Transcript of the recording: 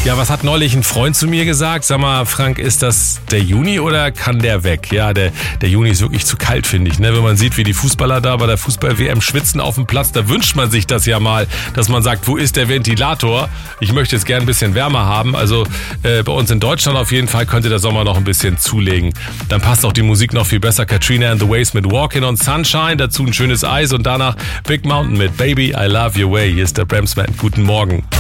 Ja, was hat neulich ein Freund zu mir gesagt? Sag mal, Frank, ist das der Juni oder kann der weg? Ja, der Juni ist wirklich zu kalt, finde ich. Ne? Wenn man sieht, wie die Fußballer da bei der Fußball-WM schwitzen auf dem Platz, da wünscht man sich das ja mal, dass man sagt, wo ist der Ventilator? Ich möchte jetzt gern ein bisschen wärmer haben. Also bei uns in Deutschland auf jeden Fall könnte der Sommer noch ein bisschen zulegen. Dann passt auch die Musik noch viel besser. Katrina and the Waves mit Walking on Sunshine, dazu ein schönes Eis und danach Big Mountain mit Baby, I Love Your Way. Hier ist der Bramsman. Guten Morgen.